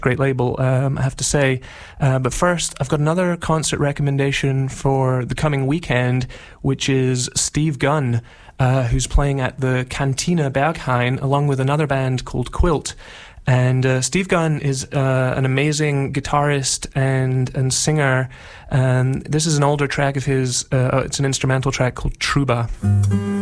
Great label, I have to say. But first, I've got another concert recommendation for the coming weekend, which is Steve Gunn, who's playing at the Cantina Berghain, along with another band called Quilt. And Steve Gunn is an amazing guitarist and singer. This is an older track of his. It's an instrumental track called Truba.